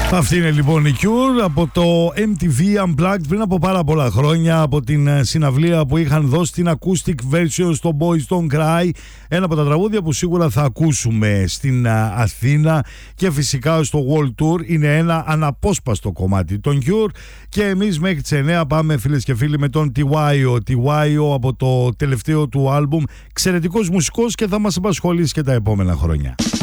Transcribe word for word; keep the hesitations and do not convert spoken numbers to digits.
Αυτή είναι λοιπόν η Cure από το εμ τι βι Unplugged πριν από πάρα πολλά χρόνια, από την συναυλία που είχαν δώσει την acoustic version στο Boys Don't Cry, ένα από τα τραγούδια που σίγουρα θα ακούσουμε στην Αθήνα και φυσικά στο World Tour. Είναι ένα αναπόσπαστο κομμάτι των Cure και εμείς μέχρι τις εννιά πάμε, φίλες και φίλοι, με τον τι γουάι ο. τι γουάι ο από το τελευταίο του άλμπουμ, εξαιρετικός μουσικός και θα μας απασχολήσει και τα επόμενα χρόνια.